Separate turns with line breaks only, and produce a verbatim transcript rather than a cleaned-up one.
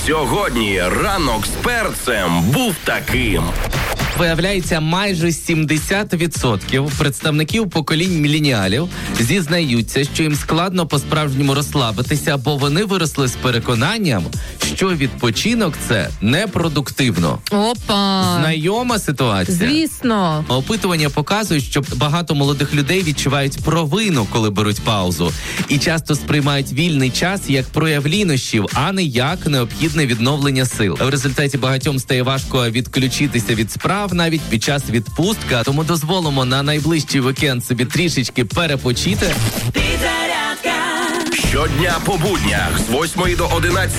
Сьогодні ранок з перцем був таким.
Виявляється, майже сімдесят відсотків представників поколінь міленіалів зізнаються, що їм складно по-справжньому розслабитися, бо вони виросли з переконанням, що відпочинок – це непродуктивно.
Опа!
Знайома ситуація?
Звісно.
Опитування показують, що багато молодих людей відчувають провину, коли беруть паузу. І часто сприймають вільний час як прояв лінощів, а не як необхідне відновлення сил. В результаті багатьом стає важко відключитися від справ навіть під час відпустки. Тому дозволимо на найближчий вікенд собі трішечки перепочити.
Щодня по буднях з восьмої до одинадцятої